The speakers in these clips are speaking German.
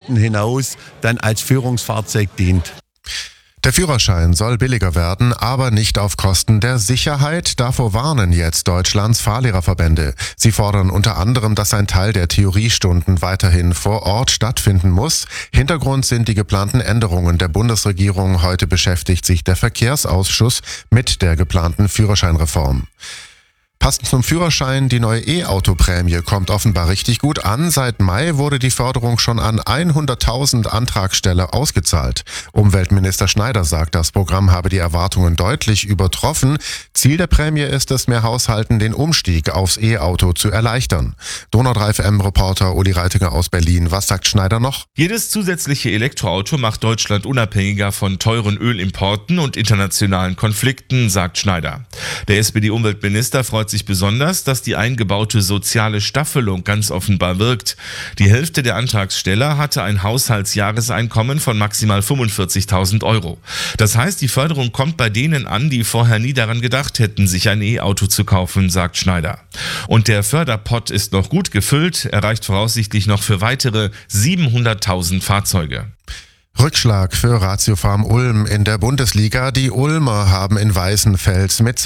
Stunden hinaus dann als Führungsfahrzeug dient. Der Führerschein soll billiger werden, aber nicht auf Kosten der Sicherheit. Davor warnen jetzt Deutschlands Fahrlehrerverbände. Sie fordern unter anderem, dass ein Teil der Theoriestunden weiterhin vor Ort stattfinden muss. Hintergrund sind die geplanten Änderungen der Bundesregierung. Heute beschäftigt sich der Verkehrsausschuss mit der geplanten Führerscheinreform. Passend zum Führerschein, die neue E-Auto-Prämie kommt offenbar richtig gut an. Seit Mai wurde die Förderung schon an 100.000 Antragsteller ausgezahlt. Umweltminister Schneider sagt, das Programm habe die Erwartungen deutlich übertroffen. Ziel der Prämie ist es, mehr Haushalten den Umstieg aufs E-Auto zu erleichtern. Donau 3 FM-Reporter Uli Reitinger aus Berlin. Was sagt Schneider noch? Jedes zusätzliche Elektroauto macht Deutschland unabhängiger von teuren Ölimporten und internationalen Konflikten, sagt Schneider. Der SPD-Umweltminister freut sich besonders, dass die eingebaute soziale Staffelung ganz offenbar wirkt. Die Hälfte der Antragsteller hatte ein Haushaltsjahreseinkommen von maximal 45.000 Euro. Das heißt, die Förderung kommt bei denen an, die vorher nie daran gedacht hätten, sich ein E-Auto zu kaufen, sagt Schneider. Und der Förderpott ist noch gut gefüllt, er reicht voraussichtlich noch für weitere 700.000 Fahrzeuge. Rückschlag für Ratiofarm Ulm in der Bundesliga. Die Ulmer haben in Weißenfels mit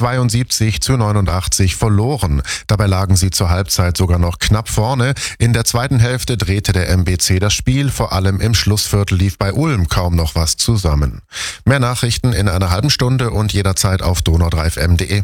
72-89 verloren. Dabei lagen sie zur Halbzeit sogar noch knapp vorne. In der zweiten Hälfte drehte der MBC das Spiel. Vor allem im Schlussviertel lief bei Ulm kaum noch was zusammen. Mehr Nachrichten in einer halben Stunde und jederzeit auf donau3fm.de.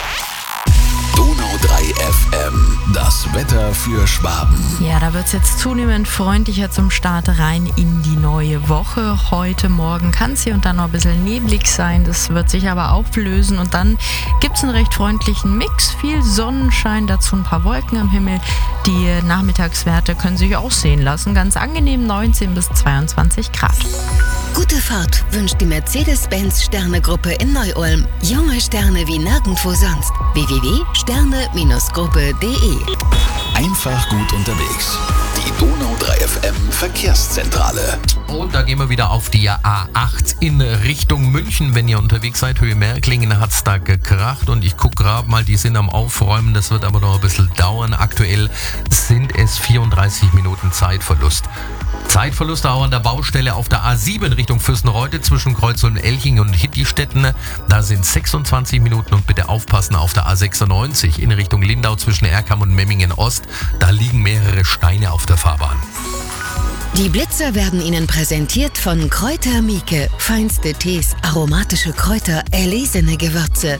Donau 3 FM, das Wetter für Schwaben. Ja, da wird es jetzt zunehmend freundlicher zum Start rein in die neue Woche. Heute Morgen kann es hier und da noch ein bisschen neblig sein, das wird sich aber auflösen und dann gibt es einen recht freundlichen Mix. Viel Sonnenschein, dazu ein paar Wolken am Himmel. Die Nachmittagswerte können sich auch sehen lassen. Ganz angenehm 19 bis 22 Grad. Gute Fahrt wünscht die Mercedes-Benz-Sterne-Gruppe in Neu-Ulm. Junge Sterne wie nirgendwo sonst. www.sterne-gruppe.de. Einfach gut unterwegs. Die Donau 3 FM Verkehrszentrale. Und da gehen wir wieder auf die A8 in Richtung München. Wenn ihr unterwegs seid, Höhe Merklingen, hat es da gekracht. Und ich gucke gerade mal, die sind am Aufräumen. Das wird aber noch ein bisschen dauern. Aktuell sind es 34 Minuten Zeitverlust. Zeitverlust auch an der Baustelle auf der A7 Richtung Fürstenreuth zwischen Kreuz und Elching und Hittistetten. Da sind 26 Minuten und bitte aufpassen auf der A96 in Richtung Lindau zwischen Erkam und Memmingen Ost. Da liegen mehrere Steine auf der Fahrbahn. Die Blitzer werden Ihnen präsentiert von Kräuter Mieke. Feinste Tees, aromatische Kräuter, erlesene Gewürze.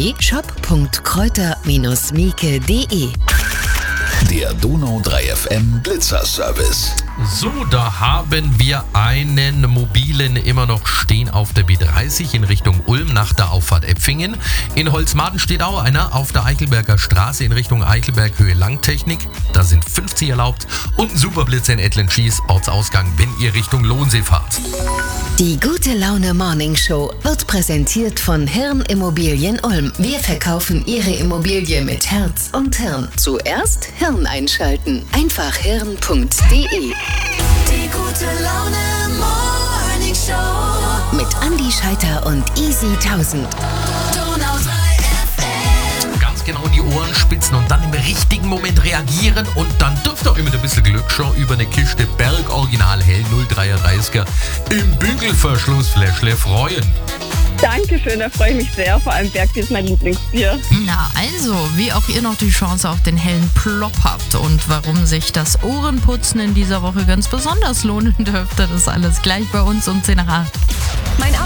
www.shop.kräuter-mieke.de. Der Donau 3 FM Blitzer-Service. So, da haben wir einen mobilen immer noch stehen auf der B30 in Richtung Ulm nach der Auffahrt Epfingen. In Holzmaden steht auch einer auf der Eichelberger Straße in Richtung Eichelberg Höhe Langtechnik. Da sind 50 erlaubt und ein Superblitz in Ettlenschieß, Ortsausgang, wenn ihr Richtung Lohnsee fahrt. Die Gute Laune Morning Show wird präsentiert von Hirn Immobilien Ulm. Wir verkaufen Ihre Immobilie mit Herz und Hirn. Zuerst Hirn einschalten. Einfach hirn.de. Die Gute Laune Morning Show Mit Andi Scheiter und Easy 1000. Donau 3 FM. Ganz genau die Ohren spitzen und dann im richtigen Moment reagieren und dann dürft ihr euch mit ein bisschen Glück schon über eine Kiste Berg Original Hell 033er im Bügelverschlussfläschle freuen. Dankeschön, da freue ich mich sehr. Vor allem Bergbier ist mein Lieblingsbier. Na also, wie auch ihr noch die Chance auf den hellen Plop habt und warum sich das Ohrenputzen in dieser Woche ganz besonders lohnen dürfte, das alles gleich bei uns um 10 nach 8.